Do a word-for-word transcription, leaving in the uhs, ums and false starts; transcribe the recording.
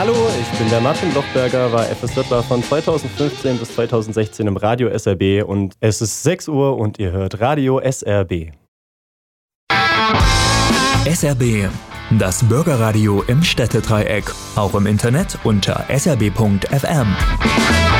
Hallo, ich bin der Martin Blochberger, war FSJler von zweitausendfünfzehn bis zweitausendsechzehn im Radio S R B und es ist sechs Uhr und ihr hört Radio S R B. S R B, das Bürgerradio im Städtedreieck, auch im Internet unter s r b punkt f m.